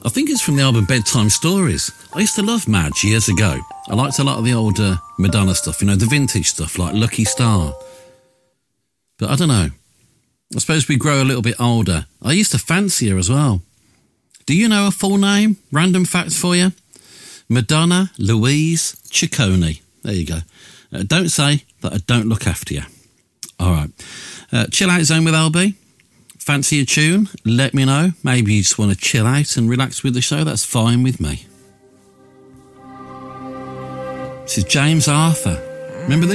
I think it's from the album Bedtime Stories. I used to love Madge years ago. I liked a lot of the older Madonna stuff, you know, the vintage stuff like Lucky Star. But I don't know. I suppose we grow a little bit older. I used to fancy her as well. Do you know her full name? Random facts for you. Madonna Louise Ciccone. There you go. Don't say that I don't look after you. All right. Chill Out Zone with LB. Fancy a tune? Let me know. Maybe you just want to chill out and relax with the show. That's fine with me. This is James Arthur. Remember this?